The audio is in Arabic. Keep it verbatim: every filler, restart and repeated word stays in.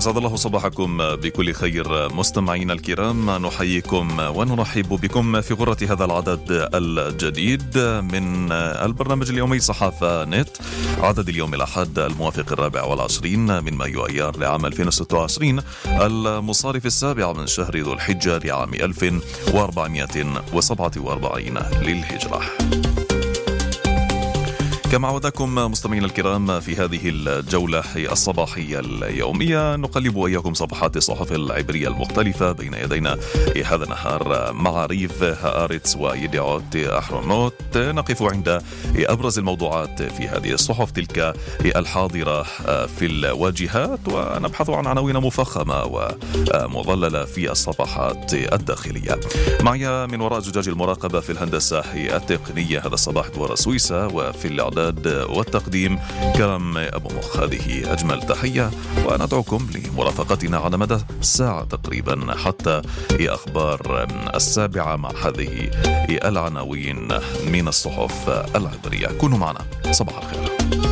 أسعد الله صباحكم بكل خير مستمعين الكرام، نحييكم ونرحب بكم في غرة هذا العدد الجديد من البرنامج اليومي صحافة نت، عدد اليوم الأحد الموافق الرابع والعشرين من مايو أيار لعام ألفين وستة وعشرين المصارف السابع من شهر ذو الحجة لعام ألف وأربعمائة وسبعة وأربعين للهجرة. كما عودناكم مستمعينا الكرام في هذه الجولة الصباحية اليومية نقلب وإياكم صفحات الصحف العبرية المختلفة بين يدينا هذا النهار. معاريف، هآرتس ويديعوت أحرونوت، نقف عند أبرز الموضوعات في هذه الصحف تلك الحاضرة في الواجهات، ونبحث عن عناوين مفخمة ومظللة في الصفحات الداخلية. معي من وراء زجاج المراقبة في الهندسة التقنية هذا الصباح دوار سويسة، وفي الإعداد والتقديم كرم أبو مخ. هذه أجمل تحية، وندعوكم لمرافقتنا على مدى ساعة تقريبا حتى أخبار السابعة مع هذه العناوين من الصحف العبرية. كونوا معنا، صباح الخير.